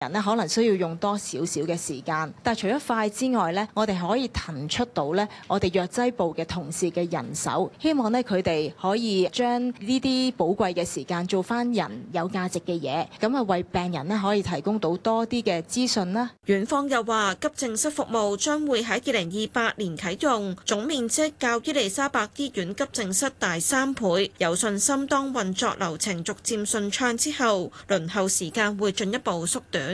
人呢可能需要用多少少嘅時間，但係除咗快之外呢，我哋可以騰出到呢我哋藥劑部嘅同事嘅人手，希望呢佢哋可以將呢啲寶貴嘅時間做翻人有價值嘅嘢，咁啊為病人呢可以提供到多啲嘅資訊啦。 院方又話，急症室服務將會喺2028年啟用，總面積較伊利沙伯醫院急症室大3倍，有信心當運作流程逐漸順暢之後，輪候時間會進一步縮短。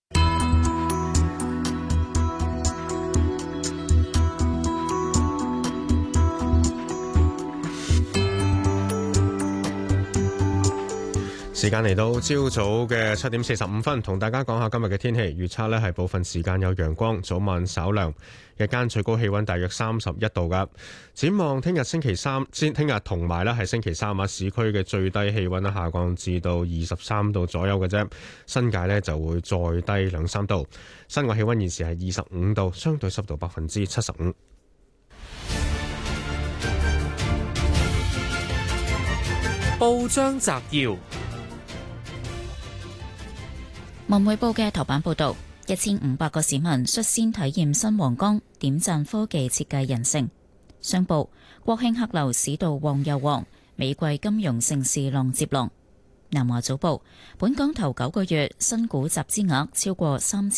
時間嚟到朝早嘅7點45分，同大家講下今日嘅天氣預測呢，係部分時間有陽光，早晚稍涼，日間最高氣溫大約31度噶。展望聽日星期三，聽日同埋呢係星期三啊，市區嘅最低氣溫呢下降至到23度左右嘅啫，新界呢就會再低2-3度。室外氣溫現時係25度，相對濕度75%。 報章摘要。 文匯報嘅頭版報道，1500個市民率先體驗新皇崗，點讚科技設計人性。商報，國慶客流市道旺又旺，美季金融盛事浪接浪。南華早報，本港頭9個月新股集資額超過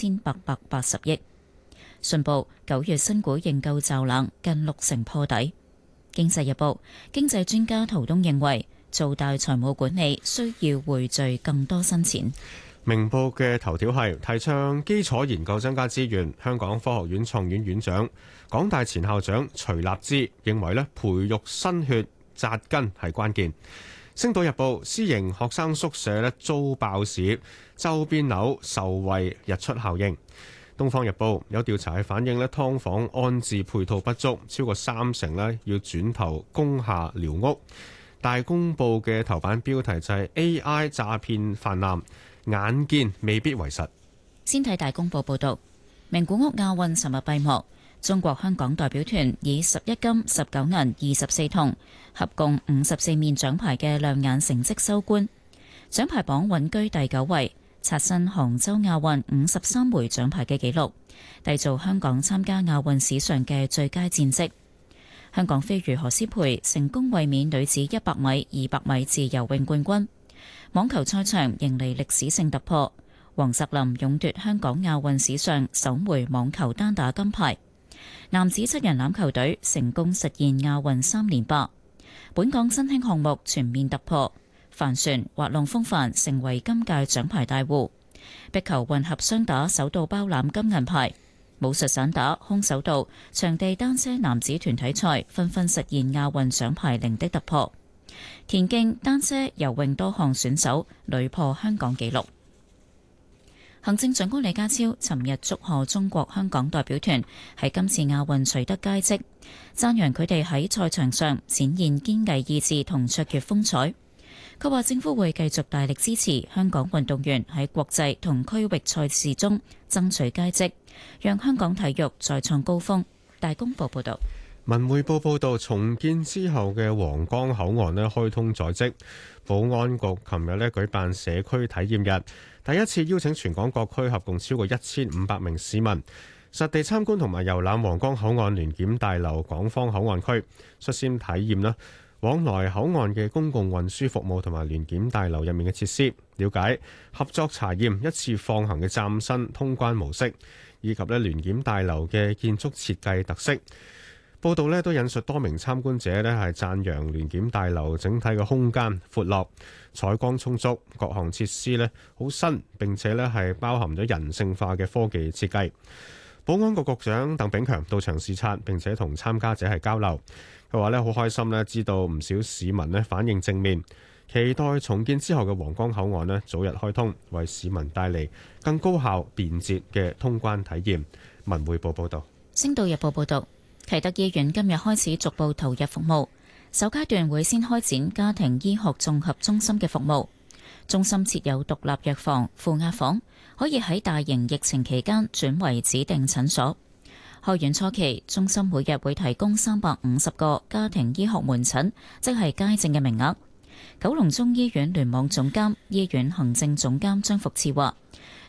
3880億。信報，9月新股認購驟冷，近60%破底。經濟日報，經濟專家陶冬認為，做大財務管理需要匯聚更多新錢。 明報嘅頭條係提倡基礎研究增加資源，香港科學院創院院長、港大前校長徐立之認為咧，培育新血扎根係關鍵。星島日報，私營學生宿舍咧遭爆市，周邊樓受惠日出效應。東方日報，有調查係反映咧劏房安置配套不足，超過30%咧要轉投工廈寮屋。大公報嘅頭版標題就係 AI 詐騙泛濫，眼見未必為實。 先睇大公報報導，名古屋亞運尋日閉幕，中國香港代表團以11金、19銀、24銅，合共54面獎牌嘅亮眼成績收官，獎牌榜穩居第9位，刷新杭州亞運53枚獎牌嘅紀錄，締造香港參加亞運史上嘅最佳戰績。香港飛魚何詩蓓成功衛冕女子100米、200米自由泳冠軍。網球賽場迎嚟歷史性突破，黃澤林勇奪香港亞運史上首枚網球單打金牌。男子7人欖球隊成功實現亞運3連霸。本港新興項目全面突破，帆船、滑浪風帆成為今屆獎牌大戶。壁球混合雙打首度包攬金銀牌。武術散打、空手道、場地單車男子團體賽紛紛實現亞運獎牌零的突破。田徑、單車、游泳多項選手屢破香港紀錄。行政長官李家超尋日祝賀中國香港代表團喺今次亞運取得佳績，讚揚佢哋喺賽場上展現堅毅意志同卓越風采。佢話政府會繼續大力支持香港運動員喺國際同區域賽事中爭取佳績，讓香港體育再創高峰。大公報報道。 文匯報報道，重建之後嘅皇崗口岸開通在即，保安局琴日舉辦社區體驗日，第一次邀請全港各區合共超過1500名市民實地參觀同埋遊覽皇崗口岸聯檢大樓港方口岸區，率先體驗往來口岸嘅公共運輸服務同埋聯檢大樓入面嘅設施，了解合作查驗一次放行嘅嶄新通關模式，以及聯檢大樓嘅建築設計特色。報道都引述多名參觀者係讚揚聯檢大樓整體嘅空間闊落、採光充足，各項設施好新，並且係包含咗人性化嘅科技設計。保安局局長鄧炳強到場視察，並且同參加者係交流。佢話好開心知道唔少市民反應正面，期待重建之後嘅皇崗口岸早日開通，為市民帶嚟更高效便捷嘅通關體驗。文匯報報道。 星島日報報道，啟德醫院今日開始逐步投入服務，首階段會先開展家庭醫學綜合中心嘅服務。中心設有獨立藥房、負壓房，可以喺大型疫情期間轉為指定診所。開院初期，中心每日會提供350個家庭醫學門診，即係街症嘅名額。九龍中醫院聯網總監、醫院行政總監張福賜話，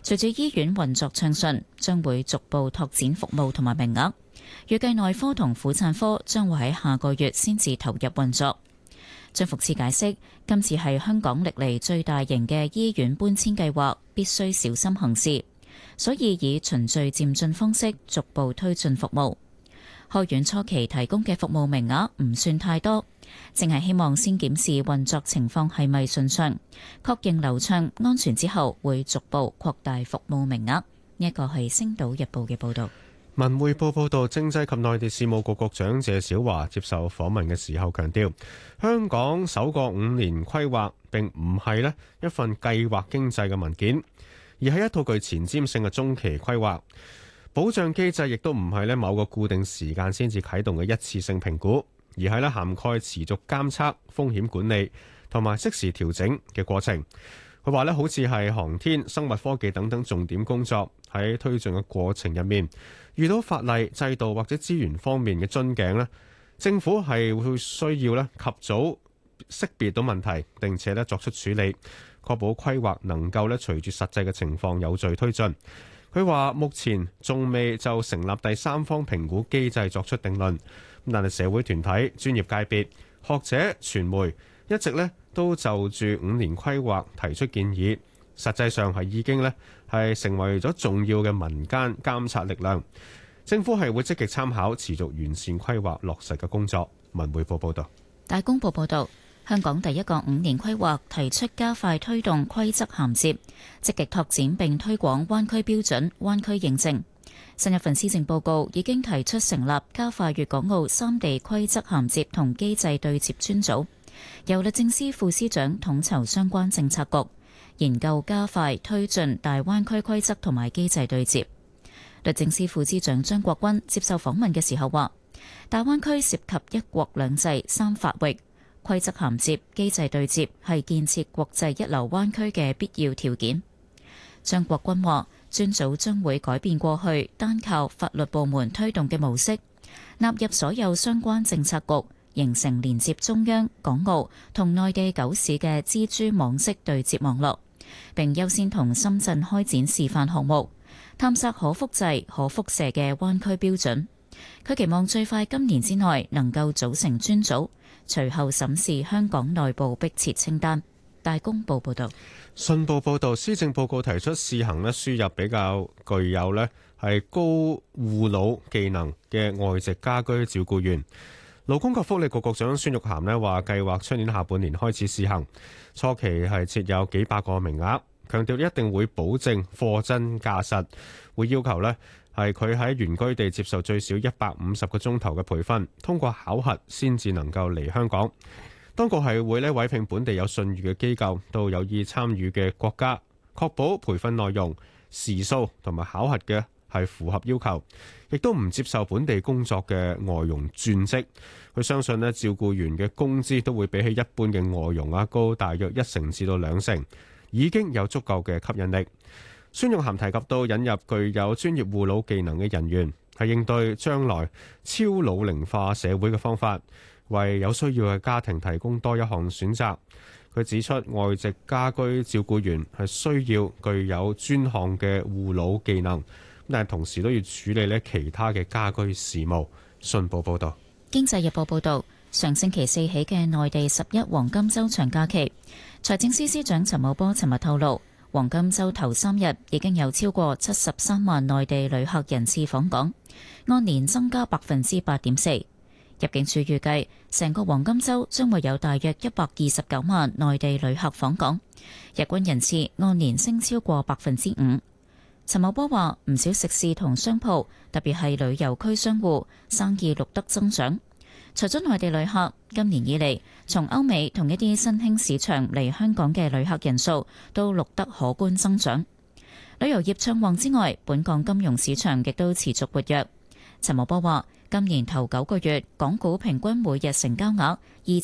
隨住醫院運作暢順，將會逐步拓展服務同埋名額。預計內科同婦產科將會喺下個月先至投入運作。張福賜解釋，今次係香港歷嚟最大型嘅醫院搬遷計劃，必須小心行事，所以以循序漸進方式逐步推進服務。開院初期提供嘅服務名額唔算太多，淨係希望先檢視運作情況係咪順暢，確認流暢安全之後，會逐步擴大服務名額。呢一個係《星島日報》嘅報導。 文匯報報道，政制及內地事務局局長謝小華接受訪問嘅時候強調，香港首個5年規劃並唔係一份計劃經濟嘅文件，而係一套具前瞻性嘅中期規劃。保障機制亦都唔係某個固定時間先至啟動嘅一次性評估，而係涵蓋持續監測、風險管理同埋適時調整嘅過程。佢話好似係航天、生物科技等等重點工作喺推進嘅過程入面，遇到法例、制度或者資源方面嘅樽頸，政府係會需要及早識別到問題，並且作出處理，確保規劃能夠隨住實際嘅情況有序推進。佢話目前仲未就成立第三方評估機制作出定論，但係社會團體、專業界別、學者、傳媒一直都就住5年規劃提出建議，實際上係已經係成為咗重要嘅民間監察力量。政府係會積極參考，持續完善規劃落實嘅工作。文匯報報道。 大公報報道，香港第一個5年規劃提出加快推動規則銜接，積極拓展並推廣灣區標準、灣區認證。新一份施政報告已經提出成立加快粵港澳3地規則銜接同機制對接專組，由律政司副司長統籌相關政策局，研究加快推進大灣區規則同埋機制對接。律政司副司長張國鈞接受訪問嘅時候話，大灣區涉及一國兩制3法域，規則銜接、機制對接係建設國際一流灣區嘅必要條件。張國鈞話，專組將會改變過去單靠法律部門推動嘅模式，納入所有相關政策局，形成連接中央、港澳同內地9市嘅蜘蛛網式對接網絡，並優先同深圳開展示範項目，探索可複製、可輻射嘅灣區標準。佢期望最快今年之內能夠組成專組，隨後審視香港內部迫切清單。大公報報道。 信報報導，施政報告提出試行輸入比較具有係高護老技能嘅外籍家居照顧員。勞工及福利局局長孫玉菡話，計劃出年下半年開始試行，初期係設有幾百個名額，強調一定會保證貨真價實，會要求係佢喺原居地接受最少150個鐘頭嘅培訓，通過考核先至能夠嚟香港。當局係會委聘本地有信譽嘅機構到有意參與嘅國家，確保培訓內容、時數同埋考核嘅係符合要求，亦都唔接受本地工作嘅外傭轉職。佢相信照顧員嘅工資都會比起一般嘅外傭高大約1成至到2成，已經有足夠嘅吸引力。孫玉菡提及到引入具有專業護老技能嘅人員，係應對將來超老齡化社會嘅方法，為有需要嘅家庭提供多一項選擇。佢指出，外籍家居照顧員係需要具有專項嘅護老技能，但係同時都要處理其他嘅家居事務。信報報道。 經濟日報報道，上星期4起嘅內地11黃金週長假期，財政司司長陳茂波尋日透露，黃金週頭3日已經有超過73萬內地旅客人次訪港，按年增加8.4%。入境處預計，成個黃金週將會有大約129萬內地旅客訪港，日均人次按年升超過5%。陳茂波話，唔少食肆同商鋪，特別係旅遊區商戶生意錄得增長。除咗內地旅客，今年以嚟從歐美同一啲新興市場嚟香港嘅旅客人數都錄得可觀增長。旅遊業暢旺之外，本港金融市場亦都持續活躍。陳茂波話，今年頭9個月，港股平均每日成交額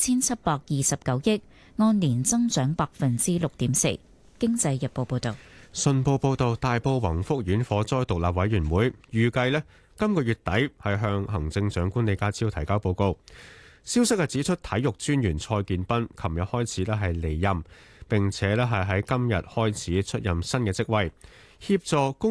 2729億，按年增長6.4%。經濟日報報道。 信報報導，大埔宏福苑火災獨立委員會預計今個月底係向行政長官李家超提交報告。消息係指出，體育專員蔡建斌琴日開始係離任，並且係喺今日開始出任新嘅職位， 協助公